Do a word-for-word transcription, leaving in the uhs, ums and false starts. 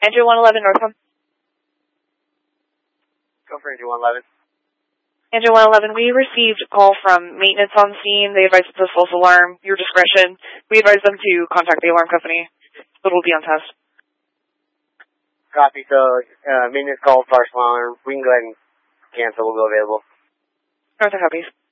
Engine one eleven Northcom. Go for engine one eleven. Engine one eleven, we received a call from maintenance on scene. They advised it's a false alarm. Your discretion. We advised them to contact the alarm company. It will be on test. Copy. So, uh, maintenance call, false alarm. We can go ahead and cancel. We'll go available. Northern copies.